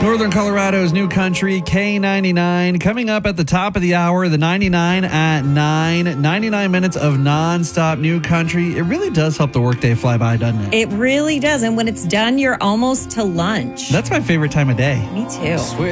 Northern Colorado's New Country, K99. Coming up at the top of the hour, the 99 at 9. 99 minutes of nonstop New Country. It really does help the workday fly by, doesn't it? It really does. And when it's done, you're almost to lunch. That's my favorite time of day. Me too.